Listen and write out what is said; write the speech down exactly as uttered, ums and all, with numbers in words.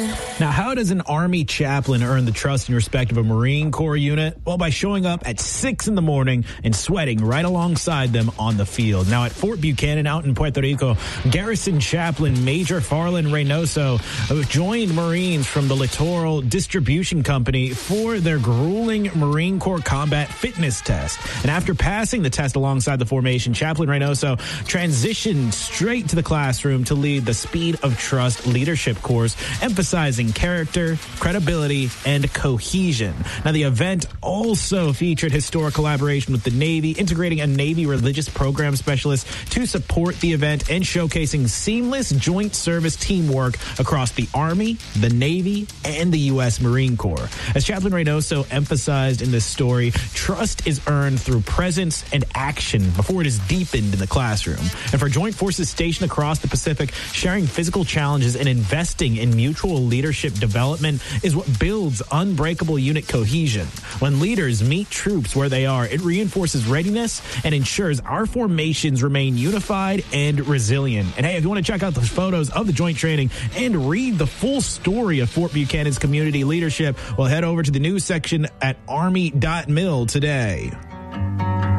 Now, how does an Army chaplain earn the trust and respect of a Marine Corps unit? Well, by showing up at six in the morning and sweating right alongside them on the field. Now, at Fort Buchanan out in Puerto Rico, Garrison Chaplain Major Farland Reynoso joined Marines from the Littoral Distribution Company for their grueling Marine Corps combat fitness test. And after passing the test alongside the formation, Chaplain Reynoso transitioned straight to the classroom to lead the Speed of Trust leadership course, emphasizing character, credibility, and cohesion. Now, the event also featured historic collaboration with the Navy, integrating a Navy religious program specialist to support the event and showcasing seamless joint service teamwork across the Army, the Navy, and the U S Marine Corps. As Chaplain Reynoso emphasized in this story, trust is earned through presence and action before it is deepened in the classroom. And for joint forces stationed across the Pacific, sharing physical challenges and investing in mutual leadership development is what builds unbreakable unit cohesion. When leaders meet troops where they are, it reinforces readiness and ensures our formations remain unified and resilient. And hey, if you want to check out the photos of the joint training and read the full story of Fort Buchanan's community leadership, well, head over to the news section at army dot mil today.